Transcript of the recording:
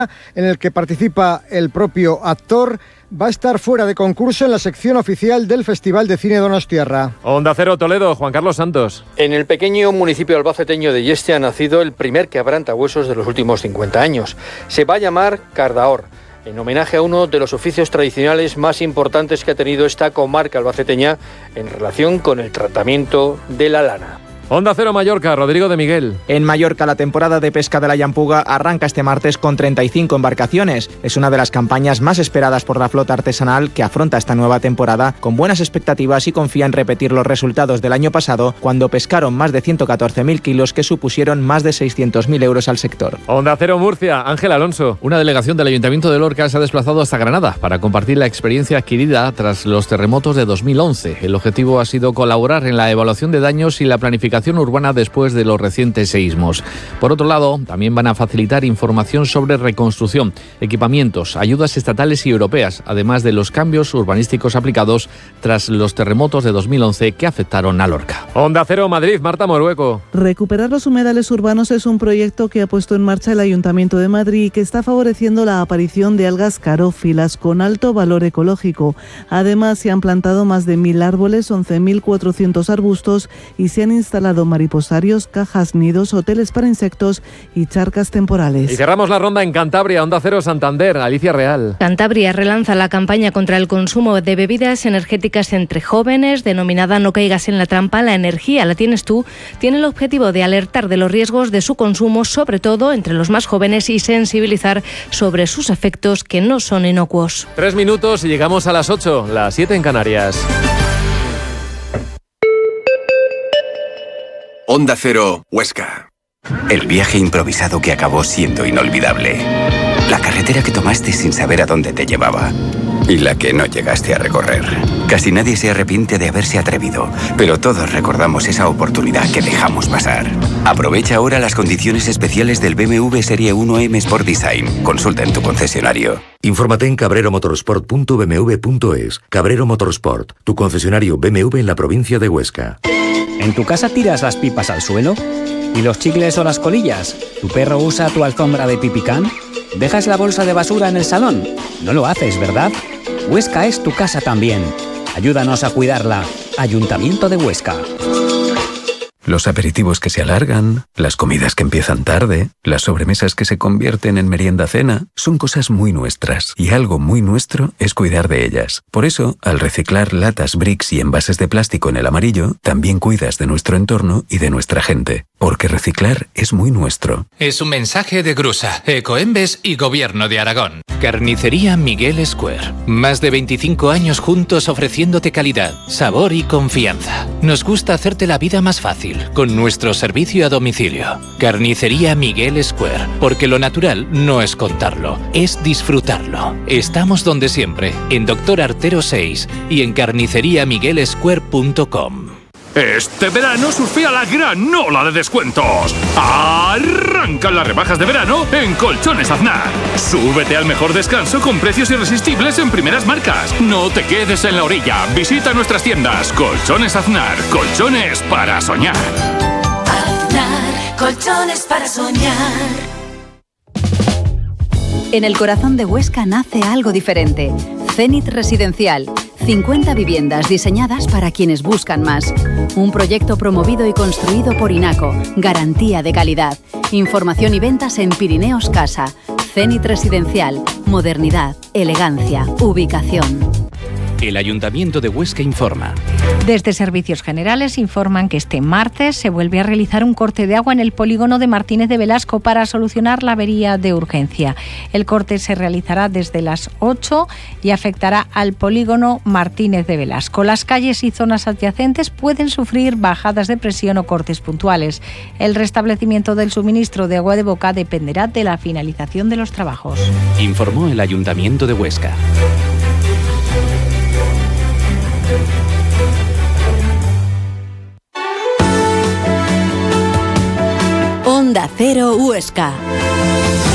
en el que participa el propio actor, va a estar fuera de concurso en la sección oficial del Festival de Cine Donostiarra. Onda Cero Toledo, Juan Carlos Santos. En el pequeño municipio albaceteño de Yeste ha nacido el primer quebrantahuesos de los últimos 50 años. Se va a llamar Cardaor, en homenaje a uno de los oficios tradicionales más importantes que ha tenido esta comarca albaceteña en relación con el tratamiento de la lana. Onda Cero Mallorca, Rodrigo de Miguel. En Mallorca, la temporada de pesca de la Llampuga arranca este martes con 35 embarcaciones. Es una de las campañas más esperadas por la flota artesanal que afronta esta nueva temporada con buenas expectativas y confía en repetir los resultados del año pasado, cuando pescaron más de 114.000 kilos que supusieron más de 600.000 euros al sector. Onda Cero Murcia, Ángel Alonso. Una delegación del Ayuntamiento de Lorca se ha desplazado hasta Granada para compartir la experiencia adquirida tras los terremotos de 2011. El objetivo ha sido colaborar en la evaluación de daños y la planificación urbana después de los recientes seísmos. Por otro lado, también van a facilitar información sobre reconstrucción, equipamientos, ayudas estatales y europeas, además de los cambios urbanísticos aplicados tras los terremotos de 2011 que afectaron a Lorca. Onda Cero Madrid, Marta Morueco. Recuperar los humedales urbanos es un proyecto que ha puesto en marcha el Ayuntamiento de Madrid y que está favoreciendo la aparición de algas carófilas con alto valor ecológico. Además, se han plantado más de 1.000 árboles, 11.400 arbustos y se han instalado mariposarios, cajas nidos, hoteles para insectos y charcas temporales. Y cerramos la ronda en Cantabria, Onda Cero Santander, Alicia Real. Cantabria relanza la campaña contra el consumo de bebidas energéticas entre jóvenes, denominada No caigas en la trampa, la energía la tienes tú. Tiene el objetivo de alertar de los riesgos de su consumo, sobre todo entre los más jóvenes, y sensibilizar sobre sus efectos, que no son inocuos. 3 minutos y llegamos a las 8, las 7 en Canarias. Onda Cero, Huesca. El viaje improvisado que acabó siendo inolvidable. La carretera que tomaste sin saber a dónde te llevaba. Y la que no llegaste a recorrer. Casi nadie se arrepiente de haberse atrevido, pero todos recordamos esa oportunidad que dejamos pasar. Aprovecha ahora las condiciones especiales del BMW Serie 1M Sport Design. Consulta en tu concesionario. Infórmate en cabreromotorsport.bmw.es. Cabrero Motorsport, tu concesionario BMW en la provincia de Huesca. ¿En tu casa tiras las pipas al suelo? ¿Y los chicles o las colillas? ¿Tu perro usa tu alfombra de pipicán? ¿Dejas la bolsa de basura en el salón? No lo haces, ¿verdad? Huesca es tu casa también. Ayúdanos a cuidarla. Ayuntamiento de Huesca. Los aperitivos que se alargan, las comidas que empiezan tarde, las sobremesas que se convierten en merienda-cena, son cosas muy nuestras, y algo muy nuestro es cuidar de ellas. Por eso, al reciclar latas, bricks y envases de plástico en el amarillo, también cuidas de nuestro entorno y de nuestra gente. Porque reciclar es muy nuestro. Es un mensaje de Grusa, Ecoembes y Gobierno de Aragón. Carnicería Miguel Square. Más de 25 años juntos ofreciéndote calidad, sabor y confianza. Nos gusta hacerte la vida más fácil con nuestro servicio a domicilio. Carnicería Miguel Square, porque lo natural no es contarlo, es disfrutarlo. Estamos donde siempre, en Doctor Artero 6 y en carniceriamiguelsquare.com. Este verano surfea la gran ola de descuentos. Arrancan las rebajas de verano en Colchones Aznar. Súbete al mejor descanso con precios irresistibles en primeras marcas. No te quedes en la orilla. Visita nuestras tiendas. Colchones Aznar. Colchones para soñar. Aznar. Colchones para soñar. En el corazón de Huesca nace algo diferente. Zenit Residencial. 50 viviendas diseñadas para quienes buscan más. Un proyecto promovido y construido por INACO. Garantía de calidad. Información y ventas en Pirineos Casa. Zenit Residencial. Modernidad, elegancia, ubicación. El Ayuntamiento de Huesca informa. Desde Servicios Generales informan que este martes se vuelve a realizar un corte de agua en el polígono de Martínez de Velasco para solucionar la avería de urgencia. El corte se realizará desde las 8 y afectará al polígono Martínez de Velasco. Las calles y zonas adyacentes pueden sufrir bajadas de presión o cortes puntuales. El restablecimiento del suministro de agua de boca dependerá de la finalización de los trabajos. Informó el Ayuntamiento de Huesca. Onda Cero Huesca.